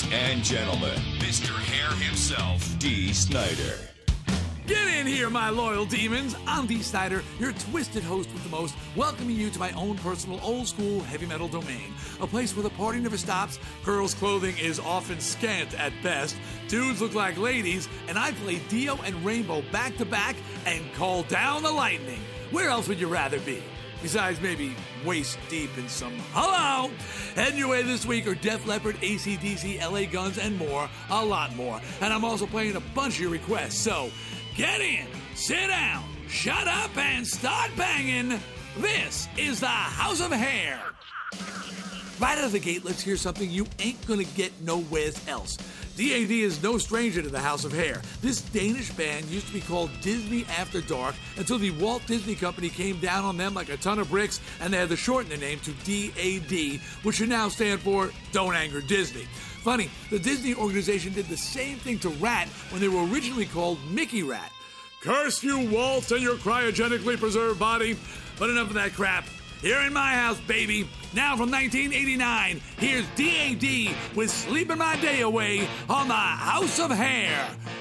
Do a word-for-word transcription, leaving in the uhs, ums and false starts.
and gentlemen, Mister Hair himself, Dee Snider. Get in here, my loyal demons. I'm Dee Snider, your twisted host with the most, welcoming you to my own personal old-school heavy metal domain. A place where the party never stops, girls' clothing is often scant at best, dudes look like ladies, and I play Dio and Rainbow back-to-back and call down the lightning. Where else would you rather be? Besides maybe waist-deep in some hello. Heading your way this week are Def Leppard, A C D C, L A Guns, and more. A lot more. And I'm also playing a bunch of your requests, so get in, sit down, shut up, and start banging. This is the House of Hair. Right out of the gate, let's hear something you ain't gonna get nowhere else. D A D is no stranger to the House of Hair. This Danish band used to be called Disney After Dark until the Walt Disney Company came down on them like a ton of bricks, and they had to shorten the name to D A D, which should now stand for Don't Anger Disney. Funny, the Disney organization did the same thing to Rat when they were originally called Mickey Rat. Curse you, Walt, and your cryogenically preserved body. But enough of that crap. Here in my house, baby. Now from nineteen eighty-nine, here's D A D with Sleeping My Day Away on the House of Hair.